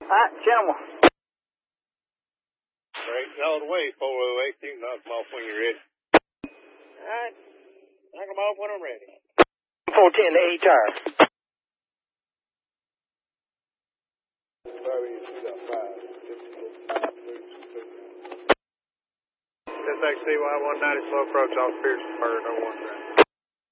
All right, gentlemen. Right, all the way, 408. You can knock them off when you're ready. All right. Knock them off when I'm ready. 410 to A-tire. SXCY 190 slow approach off Pearsonsburg, 013.